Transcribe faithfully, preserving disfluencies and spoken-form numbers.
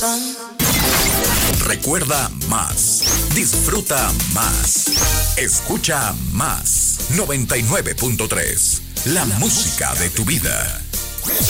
Recuerda más, disfruta más, escucha más. noventa y nueve punto tres, la, la música de tu vida.